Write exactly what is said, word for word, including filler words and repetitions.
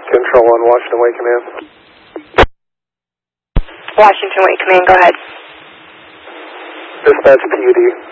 Control on Washington Way Command. Washington Way Command, go ahead. Dispatch P U D.